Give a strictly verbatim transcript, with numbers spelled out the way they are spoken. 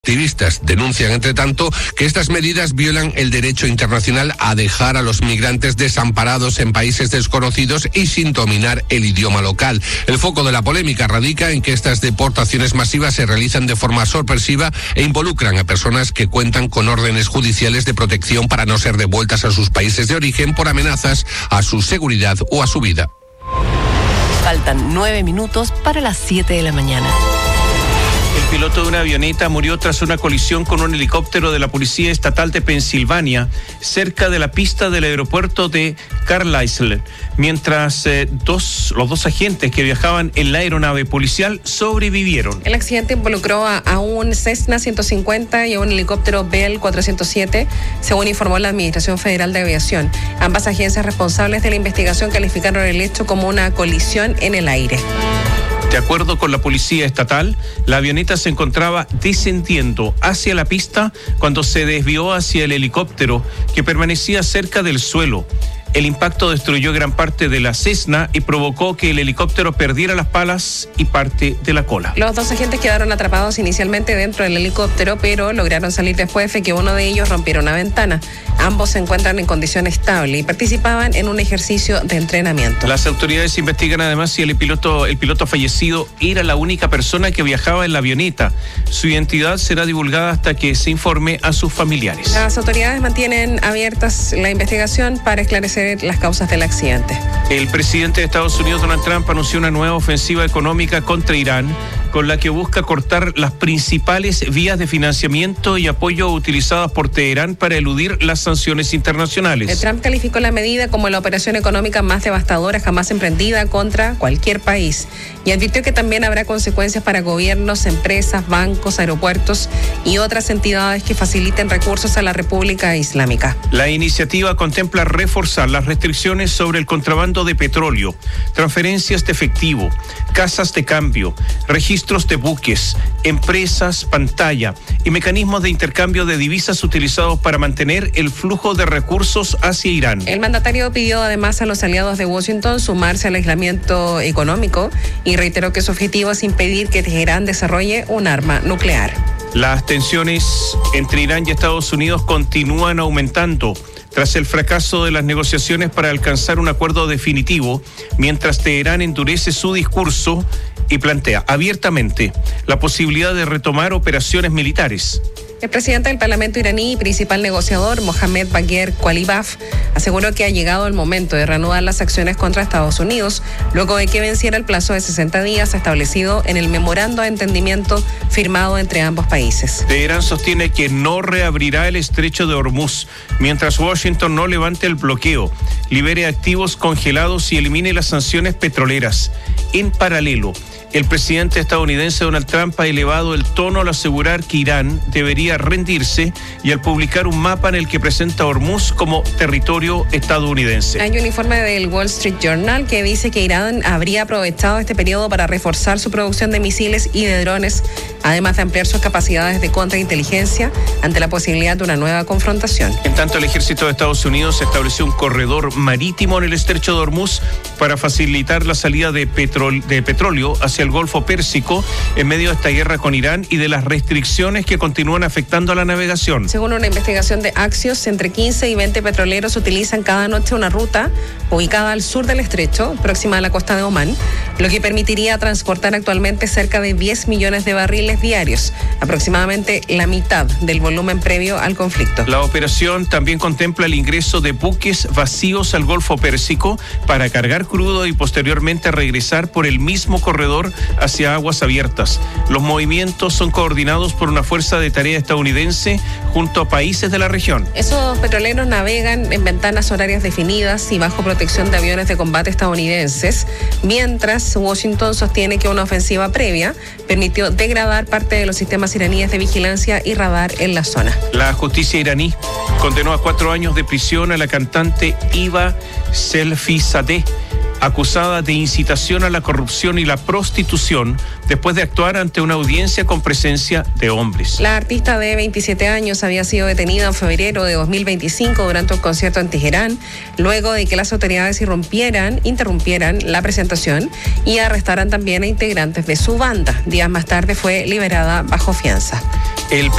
Activistas denuncian, entre tanto, que estas medidas violan el derecho internacional a dejar a los migrantes desamparados en países desconocidos y sin dominar el idioma local. El foco de la polémica radica en que estas deportaciones masivas se realizan de forma sorpresiva e involucran a personas que cuentan con órdenes judiciales de protección para no ser devueltas a sus países de origen por amenazas a su seguridad o a su vida. Faltan nueve minutos para las siete de la mañana. El piloto de una avioneta murió tras una colisión con un helicóptero de la Policía Estatal de Pensilvania cerca de la pista del aeropuerto de Carlisle, mientras eh, dos, los dos agentes que viajaban en la aeronave policial sobrevivieron. El accidente involucró a, a un Cessna ciento cincuenta y a un helicóptero Bell cuatrocientos siete, según informó la Administración Federal de Aviación. Ambas agencias responsables de la investigación calificaron el hecho como una colisión en el aire. De acuerdo con la Policía Estatal, la avioneta se encontraba descendiendo hacia la pista cuando se desvió hacia el helicóptero que permanecía cerca del suelo. El impacto destruyó gran parte de la Cessna y provocó que el helicóptero perdiera las palas y parte de la cola. Los dos agentes quedaron atrapados inicialmente dentro del helicóptero, pero lograron salir después de que uno de ellos rompiera una ventana. Ambos se encuentran en condición estable y participaban en un ejercicio de entrenamiento. Las autoridades investigan además si el piloto, el piloto fallecido era la única persona que viajaba en la avioneta. Su identidad será divulgada hasta que se informe a sus familiares. Las autoridades mantienen abiertas la investigación para esclarecer las causas del accidente. El presidente de Estados Unidos, Donald Trump, anunció una nueva ofensiva económica contra Irán, con la que busca cortar las principales vías de financiamiento y apoyo utilizadas por Teherán para eludir las sanciones internacionales. Trump calificó la medida como la operación económica más devastadora jamás emprendida contra cualquier país y advirtió que también habrá consecuencias para gobiernos, empresas, bancos, aeropuertos y otras entidades que faciliten recursos a la República Islámica. La iniciativa contempla reforzar las restricciones sobre el contrabando de petróleo, transferencias de efectivo, casas de cambio, registros de buques, empresas pantalla y mecanismos de intercambio de divisas utilizados para mantener el flujo de recursos hacia Irán. El mandatario pidió además a los aliados de Washington sumarse al aislamiento económico y reiteró que su objetivo es impedir que Teherán desarrolle un arma nuclear. Las tensiones entre Irán y Estados Unidos continúan aumentando tras el fracaso de las negociaciones para alcanzar un acuerdo definitivo, mientras Teherán endurece su discurso y plantea abiertamente la posibilidad de retomar operaciones militares. El presidente del Parlamento iraní y principal negociador, Mohammad Bagher Qualibaf, aseguró que ha llegado el momento de reanudar las acciones contra Estados Unidos, luego de que venciera el plazo de sesenta días establecido en el memorando de entendimiento firmado entre ambos países. Teherán sostiene que no reabrirá el estrecho de Hormuz, mientras Washington no levante el bloqueo, libere activos congelados y elimine las sanciones petroleras. En paralelo, el presidente estadounidense Donald Trump ha elevado el tono al asegurar que Irán debería rendirse y al publicar un mapa en el que presenta a Hormuz como territorio estadounidense. Hay un informe del Wall Street Journal que dice que Irán habría aprovechado este periodo para reforzar su producción de misiles y de drones, además de ampliar sus capacidades de contrainteligencia ante la posibilidad de una nueva confrontación. En tanto, el ejército de Estados Unidos estableció un corredor marítimo en el estrecho de Hormuz para facilitar la salida de, petrol- de petróleo hacia el Golfo Pérsico en medio de esta guerra con Irán y de las restricciones que continúan afectando a la navegación. Según una investigación de Axios, entre quince y veinte petroleros utilizan cada noche una ruta ubicada al sur del estrecho, próxima a la costa de Omán, lo que permitiría transportar actualmente cerca de diez millones de barriles diarios, aproximadamente la mitad del volumen previo al conflicto. La operación también contempla el ingreso de buques vacíos al Golfo Pérsico para cargar crudo y posteriormente regresar por el mismo corredor hacia aguas abiertas. Los movimientos son coordinados por una fuerza de tarea estadounidense junto a países de la región. Esos petroleros navegan en ventanas horarias definidas y bajo protección de aviones de combate estadounidenses, mientras Washington sostiene que una ofensiva previa permitió degradar parte de los sistemas iraníes de vigilancia y radar en la zona. La justicia iraní condenó a cuatro años de prisión a la cantante Hiba Selfizadeh, acusada de incitación a la corrupción y la prostitución después de actuar ante una audiencia con presencia de hombres. La artista de veintisiete años había sido detenida en febrero de dos mil veinticinco durante un concierto en Teherán, luego de que las autoridades irrumpieran, interrumpieran la presentación y arrestaran también a integrantes de su banda. Días más tarde fue liberada bajo fianza. El